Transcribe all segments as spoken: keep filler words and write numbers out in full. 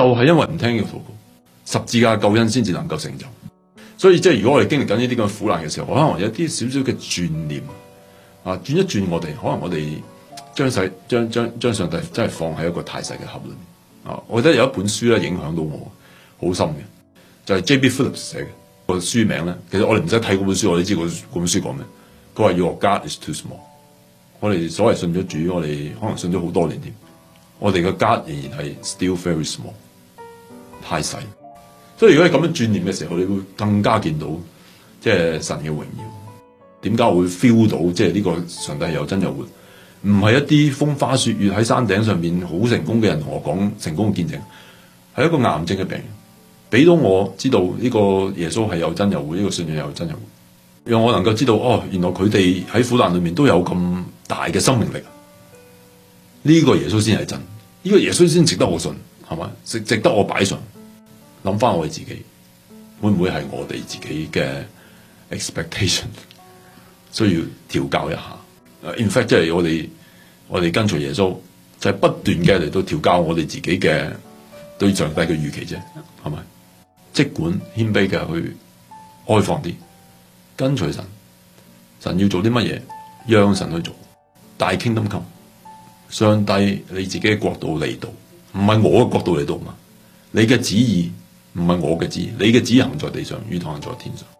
係因為唔聽呢個禱告，十字架救恩先至能夠成就。所以即係如果我哋經歷緊呢啲咁嘅苦難嘅時候，可能有啲少少嘅轉念啊，轉一轉我哋，可能我哋將細將將將上帝真係放喺一個太細嘅盒裏面啊！我覺得有一本書咧影響到我好深嘅，就係 J B Phillips 寫嘅個書名咧。其實我哋唔使睇嗰本書，我哋知嗰本書講咩。佢話 Your God is too small。我哋所謂信咗主，我哋可能信咗好多年添，我哋嘅 God 仍然係 still very small， 太細。所以如果你咁樣轉念嘅時候，你會更加見到即係神嘅榮耀。點解我會 feel 到即係呢個上帝係有真有活？唔係一啲風花雪月喺山頂上面好成功嘅人同我講成功嘅見證，係一個癌症嘅病人，俾到我知道呢個耶穌係有真有活，呢個信仰有真有活，讓我能夠知道哦，原來佢哋喺苦難裏面都有咁大嘅生命力。呢個耶穌先係真，呢個耶穌先值得我信，係咪？值值得我擺上。諗翻我哋自己，會唔會係我哋自己嘅 expectation 需要調教一下 ？In fact， 即係我哋我哋跟隨耶穌，就係不斷嘅嚟到調教我哋自己嘅對上帝嘅預期啫，係咪？即管謙卑嘅去開放啲，跟隨神，神要做啲乜嘢，讓神去做。大 kingdom come， 上帝你自己嘅國度嚟到，唔係我嘅國度嚟到嘛？你嘅旨意。唔係我嘅旨意，你嘅旨意行在地上，如同行在天上。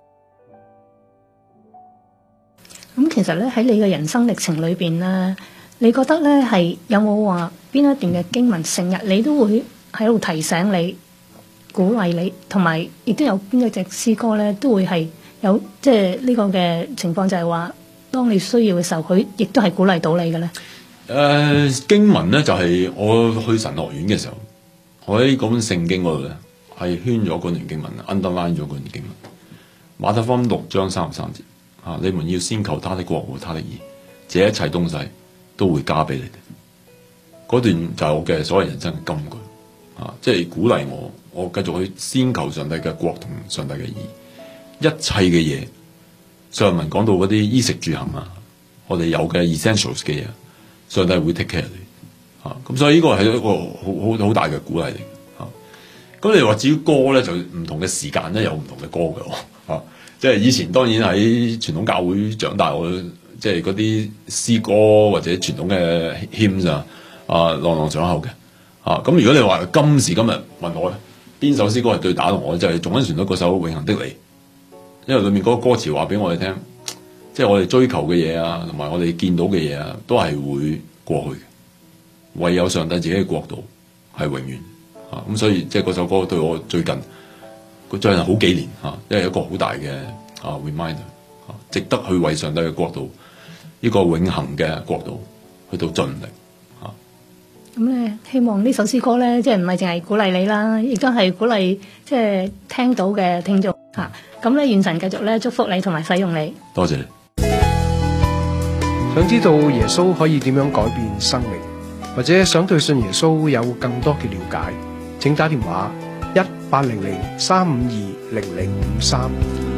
咁其實咧喺你嘅人生歷程裏邊咧，你覺得咧係有冇話邊一段嘅經文成日你都會喺度提醒你、鼓勵你，同埋亦都有邊一隻詩歌咧都會係有即係呢個嘅情況，就係話當你需要嘅時候，佢亦都係鼓勵到你嘅咧。 誒、呃、經文咧就係、是、我去神學院嘅時候，我喺嗰本聖經嗰度咧。係圈咗嗰段經文 underline 咗嗰段經文。馬太福音六章三十三節啊，你們要先求他的國和他的義，這一切東西都會加俾你哋。嗰段就係我嘅所謂人生嘅金句啊，即係鼓勵我，我繼續去先求上帝嘅國同上帝嘅義，一切嘅嘢。上文講到嗰啲衣食住行啊，我哋有嘅 essentials 嘅嘢，上帝會 take care 你啊。咁所以呢個係一個好好好大嘅鼓勵嚟。咁你話至於歌咧，就唔同嘅時間咧有唔同嘅歌嘅，啊，即係以前當然喺傳統教會長大，我即係嗰啲詩歌或者傳統嘅 hymns 啊，啊朗朗上口嘅，啊，咁如果你話今時今日問我咧，邊首詩歌係最打動我，就係頌恩旋律嗰首《永恆的你》，因為裏面嗰個歌詞話俾我哋聽，即係我哋追求嘅嘢啊，同埋我哋見到嘅嘢啊，都係會過去嘅，唯有上帝自己嘅國度係永遠。啊，咁所以即係嗰首歌對我最近，佢最近好幾年嚇，因為一個好大嘅啊 reminder，啊，值得去為上帝嘅國度，呢個永恆嘅國度去到盡力嚇。 咁咧，希望呢首詩歌咧，即係唔係淨係鼓勵你啦，亦都係鼓勵即係聽到嘅聽眾嚇。咁咧，願神繼續咧祝福你同埋使用你。多謝你。 想知道耶穌可以點樣改變生命，或者想對信耶穌有更多嘅了解，請打電話一八零零三五二零零五三。